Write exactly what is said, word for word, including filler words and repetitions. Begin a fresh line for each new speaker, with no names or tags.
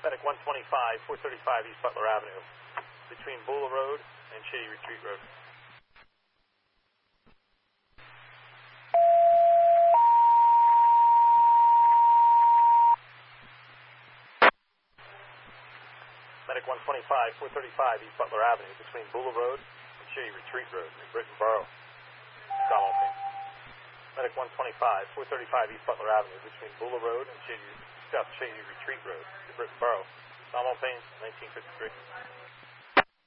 Medic one twenty-five, four thirty-five East Butler Avenue, between Bula Road and Shady Retreat Road. Medic one twenty-five, four thirty-five East Butler Avenue, between Bula Road and Shady Retreat Road, New Britain Borough. Commonwealth. Medic one twenty-five, four thirty-five East Butler Avenue, between Bula Road and Shady, South Shady Retreat Road, New Britain Borough. Commonwealth, nineteen fifty-three.